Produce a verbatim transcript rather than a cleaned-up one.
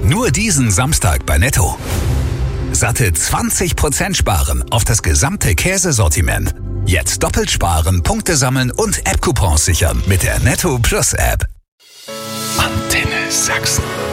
Nur diesen Samstag bei Netto. Satte zwanzig Prozent sparen auf das gesamte Käsesortiment. Jetzt doppelt sparen, Punkte sammeln und App-Coupons sichern mit der Netto Plus App. Antenne Sachsen.